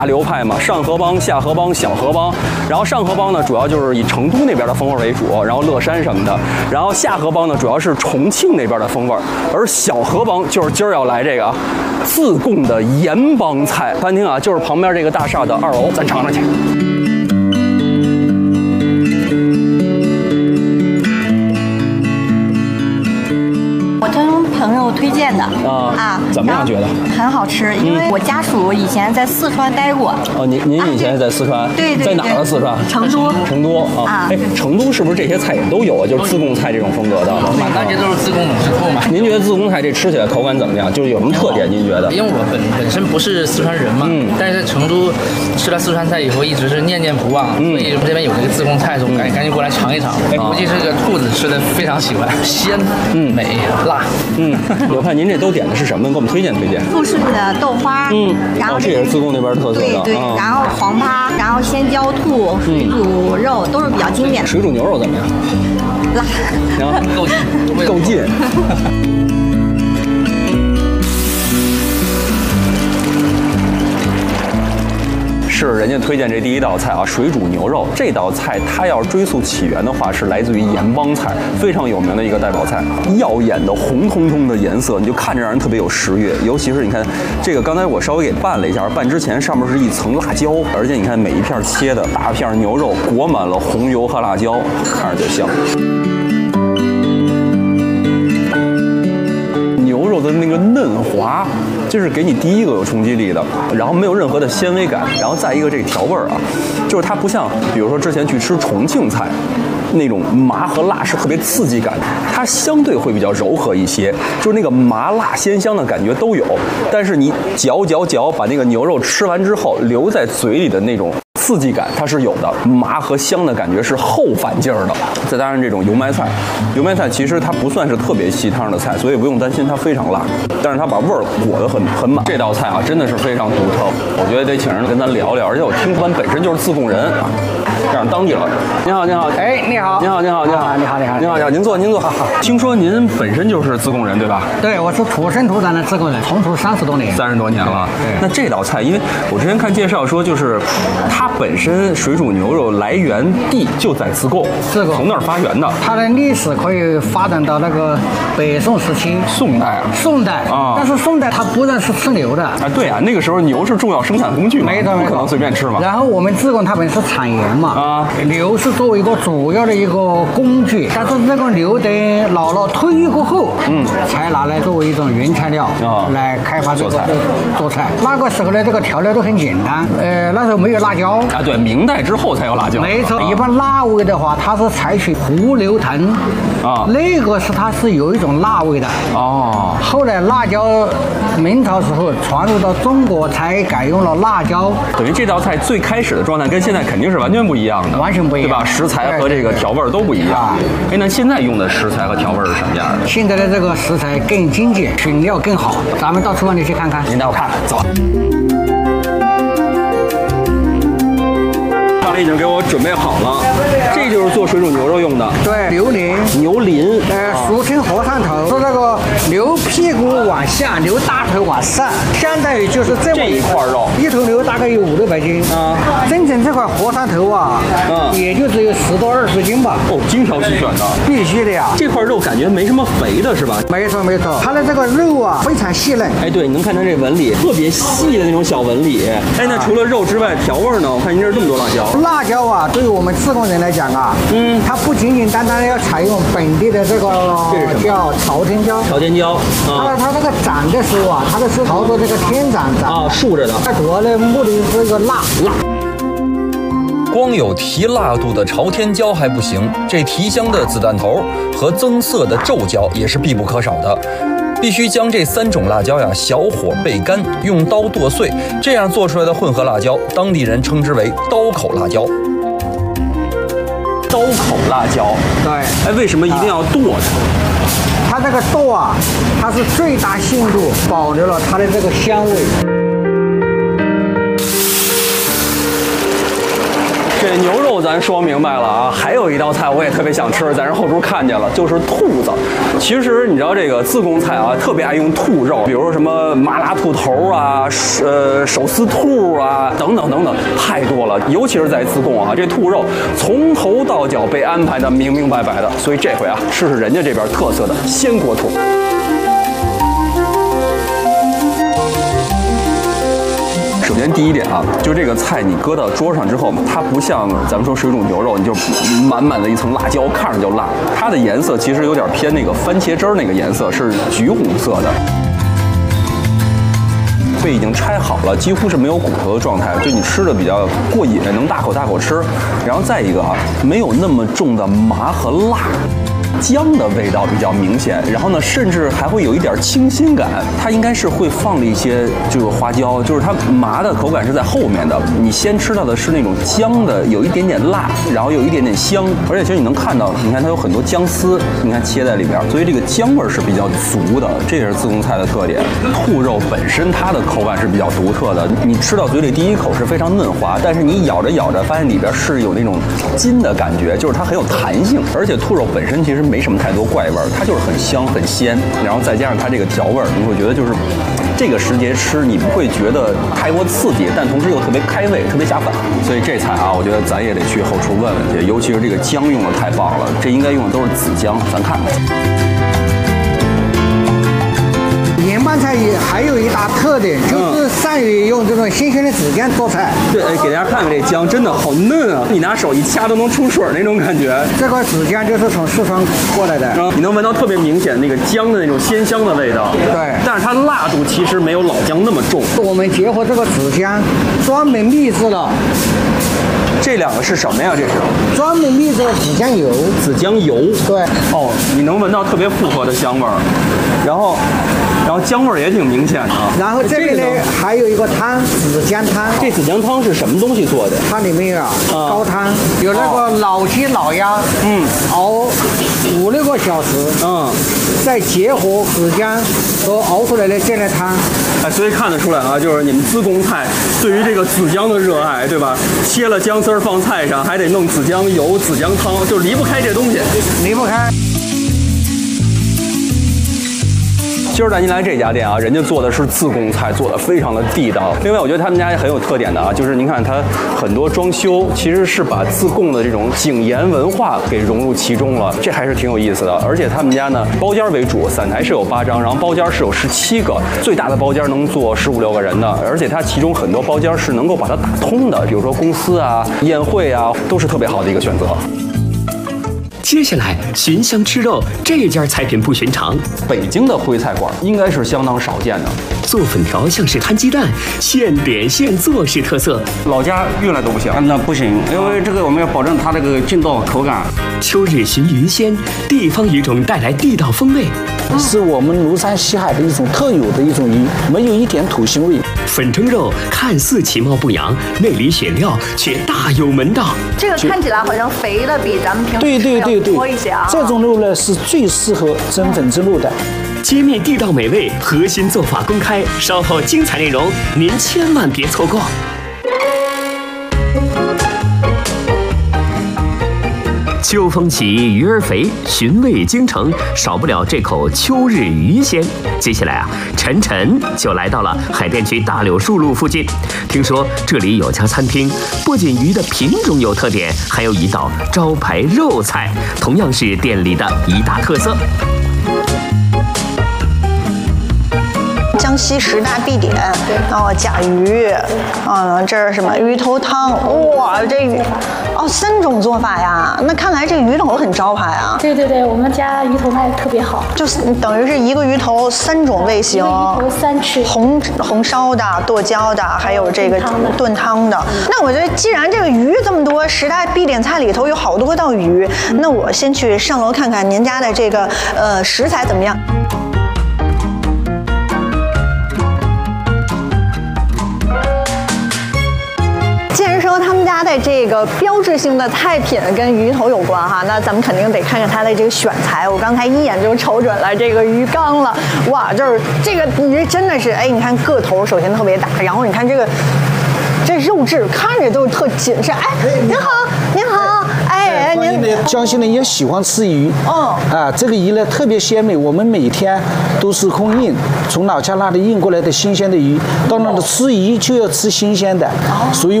流派嘛，上河帮、下河帮、小河帮。然后上河帮呢，主要就是以成都那边的风味为主，然后乐山什么的。然后下河帮呢，主要是重庆那边的风味。而小河帮就是今儿要来这个自贡的盐帮菜餐厅啊，就是旁边这个大厦的2楼，咱尝尝去。 朋友推荐的怎么样觉得？ 很好吃，因为我家属以前在四川待过。 哦，您以前在四川？ 对， 在哪儿？四川？ 成都。 成都啊，哎，成都是不是这些菜也都有啊？就是自贡菜这种风格的， 满大街都是自贡美食库嘛。 您觉得自贡菜这吃起来口感怎么样？就是有什么特点？您觉得？ 因为我本身不是四川人嘛，但是在成都吃了四川菜以后，一直是念念不忘，所以这边有这个自贡菜，我赶紧过来尝一尝。估计这个兔子吃的非常喜欢，鲜、美、辣。 我看您这都点的是什么？给我们推荐推荐。 富顺的豆花，然后这也是自贡那边特色的。 对，然后黄趴，然后鲜椒兔、水煮肉都是比较经典的。 水煮牛肉怎么样？ 辣， 够劲。是人家推荐这第一道菜啊，水煮牛肉。这道菜它要是追溯起源的话，是来自于盐帮菜，非常有名的一个代表菜。耀眼的红彤彤的颜色，你就看着让人特别有食欲。尤其是你看这个，刚才我稍微给拌了一下，拌之前上面是一层辣椒，而且你看每一片切的大片牛肉裹满了红油和辣椒，看着就香。牛肉的那个嫩滑，就是给你第一个有冲击力的，然后没有任何的纤维感，然后再一个这个调味儿啊，就是它不像比如说之前去吃重庆菜那种麻和辣是特别刺激感，它相对会比较柔和一些，就是那个麻辣鲜香的感觉都有，但是你嚼把那个牛肉吃完之后留在嘴里的那种刺激感它是有的，麻和香的感觉是后反劲儿的。再加上这种油麦菜，油麦菜其实它不算是特别细汤的菜，所以不用担心它非常辣，但是它把味儿裹得很满。这道菜啊真的是非常独特，我觉得得请人跟咱聊聊，而且我听咱本身就是自贡人啊，这样当地了。您好， 哎，你好， 您坐。听说您本身就是自贡人对吧？ 对，我是土生土长的自贡人，从厨30多年。 30多年了。对。那这道菜，因为我之前看介绍说，就是它本身水煮牛肉来源地就在自贡，从那儿发源的。 它的历史可以发展到那个北宋时期， 宋代啊。 但是宋代它不是吃牛的啊。 对啊，那个时候牛是重要生产工具嘛，不可能随便吃嘛。 然后我们自贡它本身是产盐嘛啊，牛是作为一个主要的一个工具，但是这个牛的老了退役过后，才拿来作为一种原材料来开发这个做菜。那个时候呢，这个调料都很简单，那时候没有辣椒啊，对，明代之后才有辣椒。 没错，一般辣味的话，它是采取胡榴藤啊，那个它是有一种辣味的哦。后来辣椒明朝时候传入到中国，才改用了辣椒。 等于这道菜最开始的状态跟现在肯定是完全不一样的， 完全不一样， 对吧？食材和这个调味都不一样。哎，那现在用的食材和调味是什么样的？ 现在的这个食材更精简，选料更好。咱们到厨房里去看看。 您带我看，走。大雷已经给我准备好了，这就是做水煮牛肉用的。 对，牛鳞，俗称和尚头，是那个牛屁股往下，牛大腿往上，相当于就是这么一块肉， 一头牛大概有500-600斤啊。真正这块和尚头啊，也就只有10到20斤吧。 哦，精挑细选的， 必须的呀。 这块肉感觉没什么肥的是吧？ 没错，它的这个肉啊非常细嫩。 哎，对，你能看它这纹理特别细的那种小纹理。哎，那除了肉之外，调味呢？我看您这儿这么多辣椒。 辣椒啊，对于我们自贡人来讲啊，它不仅仅单单要采用本地的这个叫朝天椒， 它这个长的时候啊，它是朝着这个天长啊， 竖着的。 它主要的目的是一个辣。 光有提辣度的朝天椒还不行，这提香的子弹头和增色的皱椒也是必不可少的。必须将这3种辣椒呀小火焙干，用刀剁碎，这样做出来的混合辣椒，当地人称之为刀口辣椒。 刀口辣椒， 对， 哎，为什么一定要剁它？ 它这个剁啊，它是最大限度保留了它的这个香味。 这牛肉后咱说明白了啊，还有一道菜我也特别想吃，在这后厨看见了，就是兔子。其实你知道这个自贡菜啊，特别爱用兔肉，比如说什么麻辣兔头啊，手撕兔啊，等等等等，太多了。尤其是在自贡啊，这兔肉从头到脚被安排的明明白白的，所以这回啊，试试人家这边特色的鲜锅兔。首先第一点啊，就这个菜你搁到桌上之后，它不像咱们说水煮牛肉，你就满满的一层辣椒，看着就辣。它的颜色其实有点偏那个番茄汁儿那个颜色，是橘红色的。被已经拆好了，几乎是没有骨头的状态，就你吃的比较过瘾，能大口大口吃。然后再一个啊，没有那么重的麻和辣。姜的味道比较明显，然后呢，甚至还会有一点清新感。它应该是会放了一些这个花椒，就是它麻的口感是在后面的。你先吃到的是那种姜的，有一点点辣，然后有一点点香，而且其实你能看到，你看它有很多姜丝，你看切在里边，所以这个姜味是比较足的，这也是自贡菜的特点。兔肉本身它的口感是比较独特的，你吃到嘴里第一口是非常嫩滑，但是你咬着咬着发现里边是有那种筋的感觉，就是它很有弹性，而且兔肉本身其实没什么太多怪味儿，它就是很香很鲜，然后再加上它这个调味儿，你会觉得就是这个时节吃你不会觉得太过刺激，但同时又特别开胃，特别下饭。所以这菜啊，我觉得咱也得去后厨问问去，尤其是这个姜用的太棒了，这应该用的都是紫姜，咱看看。 盐拌菜还有一大特点，就是善于用这种新鲜的紫姜做菜。 对，哎，给大家看看这姜，真的好嫩啊！你拿手一掐都能出水那种感觉。 这块紫姜就是从四川过来的， 你能闻到特别明显那个姜的那种鲜香的味道。 对， 但是它辣度其实没有老姜那么重。 我们结合这个紫姜，专门秘制了。 这两个是什么呀？这是专门秘制的紫姜油。 紫姜油。 对。 哦，你能闻到特别复合的香味儿，然后姜味儿也挺明显的。 然后这边呢还有一个汤，紫姜汤。 这紫姜汤是什么东西做的？ 它里面高汤，有那个老鸡老鸭，熬5-6个小时，再结合紫姜所熬出来的这类汤。 哎，所以看得出来啊，就是你们自贡菜对于这个紫姜的热爱，对吧？切了姜丝儿放菜上，还得弄紫姜油、紫姜汤，就离不开这东西， 离不开。 今儿带您来这家店啊，人家做的是自贡菜，做的非常的地道。另外，我觉得他们家也很有特点的啊，就是您看它很多装修其实是把自贡的这种井盐文化给融入其中了，这还是挺有意思的。而且他们家呢，包间为主，散台是有8张，然后包间是有17个，最大的包间能坐15-16个人的，而且它其中很多包间是能够把它打通的，比如说公司啊、宴会啊，都是特别好的一个选择。 接下来寻香吃肉，这家菜品不寻常。 北京的徽菜馆应该是相当少见的， 做粉条像是摊鸡蛋，现点现做是特色。 老家原来都不行， 那不行，因为这个我们要保证它这个劲道口感。 秋日寻鱼鲜，地方鱼种带来地道风味， 是我们庐山西海的一种特有的一种鱼，没有一点土腥味。 粉蒸肉看似其貌不扬，内里选料却大有门道。 这个看起来好像肥的比咱们平时要多一些啊。 这种肉呢是最适合蒸粉蒸肉的。 揭秘地道美味，核心做法公开，稍后精彩内容您千万别错过。秋风起，鱼儿肥，寻味京城少不了这口秋日鱼鲜。接下来啊，晨就来到了海淀区大柳树路附近。听说这里有家餐厅，不仅鱼的品种有特点，还有一道招牌肉菜，同样是店里的一大特色。 江西10大必点，然后甲鱼，这是什么鱼头汤？哇，这鱼，3种做法呀。那看来这鱼头很招牌啊。 对对对，我们家鱼头卖的特别好， 就是等于是一个鱼头3种类型， 鱼头3吃， 红烧的、剁椒的，还有这个炖汤的。那我觉得既然这个鱼这么多，10大必点菜里头有好多道鱼，那我先去上楼看看您家的这个食材怎么样。既然说他们家的这个标志性的菜品跟鱼头有关哈，那咱们肯定得看看它的这个选材。我刚才一眼就瞅准了这个鱼缸了，哇，就是这个鱼真的是，哎，你看个头首先特别大，然后你看这个这肉质看着都特谨慎。哎，您好，您好，哎，您江西人也喜欢吃鱼。 哦， 啊，这个鱼呢特别鲜美，我们每天都是空运，从老家那里运过来的新鲜的鱼，到那里吃鱼就要吃新鲜的，所以